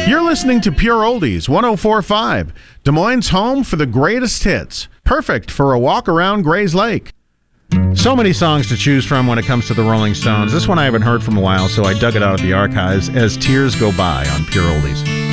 You're listening to Pure Oldies 104.5, Des Moines' home for the greatest hits. Perfect for a walk around Gray's Lake. So many songs to choose from when it comes to the Rolling Stones. This one I haven't heard from a while, so I dug it out of the archives, As Tears Go By on Pure Oldies.